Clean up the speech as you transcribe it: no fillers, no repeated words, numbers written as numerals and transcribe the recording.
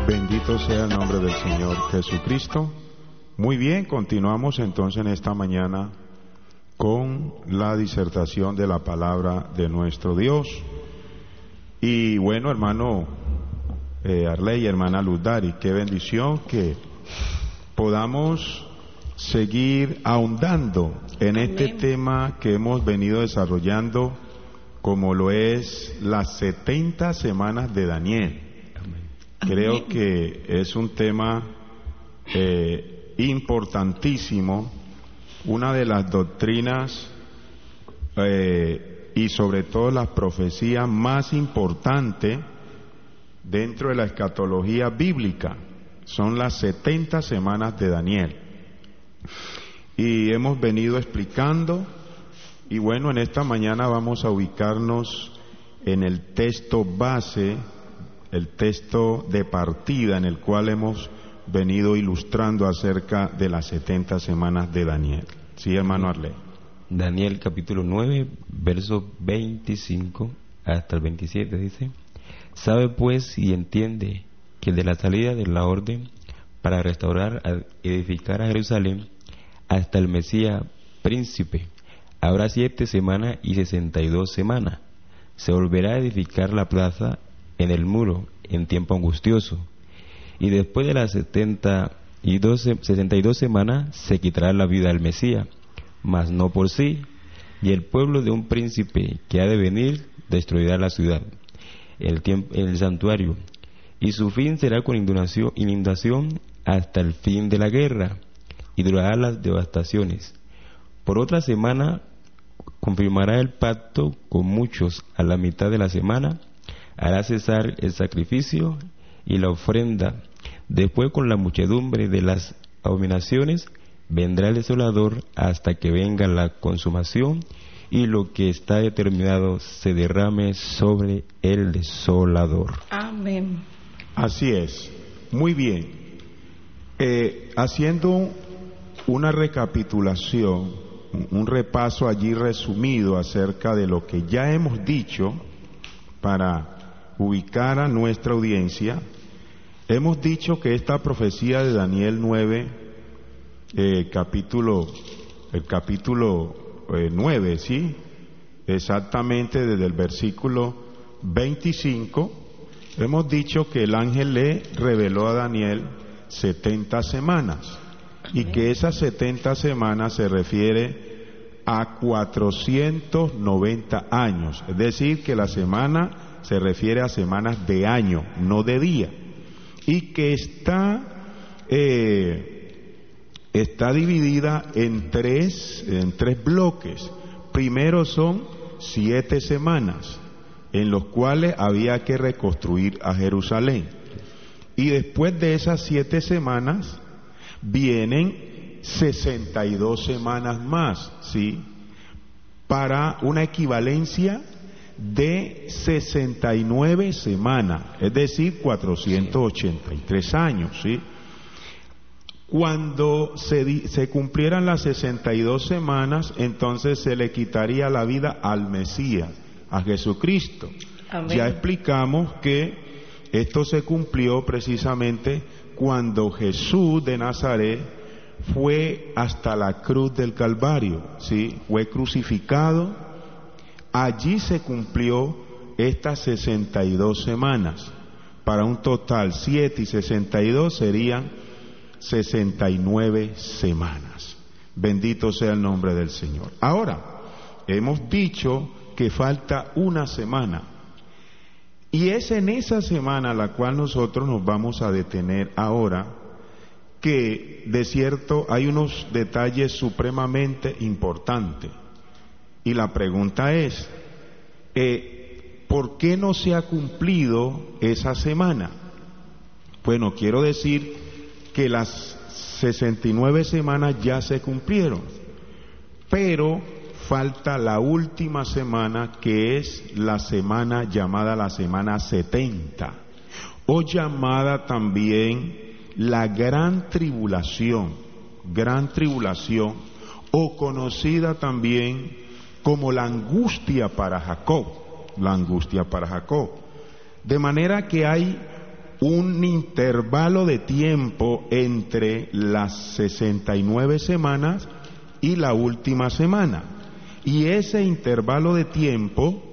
Bendito sea el nombre del Señor Jesucristo. Muy bien, continuamos entonces en esta mañana con la disertación de la palabra de nuestro Dios. Y bueno, hermano Arley y hermana Luzdari, qué bendición que podamos seguir ahondando en este tema que hemos venido desarrollando, como lo es las 70 semanas de Daniel. Creo que es un tema importantísimo, una de las doctrinas y sobre todo las profecías más importantes dentro de la escatología bíblica. Son las 70 semanas de Daniel. Y hemos venido explicando, y bueno, en esta mañana vamos a ubicarnos en el texto base, el texto de partida en el cual hemos venido ilustrando acerca de las 70 semanas de Daniel. Sí, hermano Arley. Daniel capítulo 9, verso 25 hasta el 27 dice: Sabe pues y entiende que de la salida de la orden para restaurar, edificar a Jerusalén, hasta el Mesías príncipe, habrá 7 semanas y 62 semanas. Se volverá a edificar la plaza en el muro en tiempo angustioso, y después de las 62 semanas se quitará la vida al Mesías, mas no por sí, y el pueblo de un príncipe que ha de venir destruirá la ciudad, el santuario, y su fin será con inundación hasta el fin de la guerra, y durará las devastaciones. Por otra semana confirmará el pacto con muchos. A la mitad de la semana hará cesar el sacrificio y la ofrenda. Después, con la muchedumbre de las abominaciones, vendrá el desolador hasta que venga la consumación y lo que está determinado se derrame sobre el desolador. Amén. Así es. Muy bien. Haciendo una recapitulación, un repaso allí resumido acerca de lo que ya hemos dicho para ubicar a nuestra audiencia, hemos dicho que esta profecía de Daniel 9, el capítulo 9, ¿sí? Exactamente desde el versículo 25, hemos dicho que el ángel le reveló a Daniel 70 semanas y que esas 70 semanas se refiere a 490 años, es decir, que la semana se refiere a semanas de año, no de día, y que está dividida en tres bloques. Primero son 7 semanas en los cuales había que reconstruir a Jerusalén, y después de esas 7 semanas vienen 62 semanas más, ¿sí? Para una equivalencia de 69 semanas, es decir, 483 años, ¿sí? Cuando se cumplieran las 62 semanas, entonces se le quitaría la vida al Mesías, a Jesucristo. Amén. Ya explicamos que esto se cumplió precisamente cuando Jesús de Nazaret fue hasta la cruz del Calvario, ¿sí? Fue crucificado. Allí se cumplió estas 62 semanas. Para un total 7 y 62 serían 69 semanas. Bendito sea el nombre del Señor. Ahora, hemos dicho que falta una semana. Y es en esa semana a la cual nosotros nos vamos a detener ahora, que de cierto hay unos detalles supremamente importantes. Y la pregunta es, ¿por qué no se ha cumplido esa semana? Bueno, quiero decir que las 69 semanas ya se cumplieron, pero falta la última semana, que es la semana llamada la semana 70, o llamada también la gran tribulación, o conocida también como la angustia para Jacob, De manera que hay un intervalo de tiempo entre las 69 semanas y la última semana. Y ese intervalo de tiempo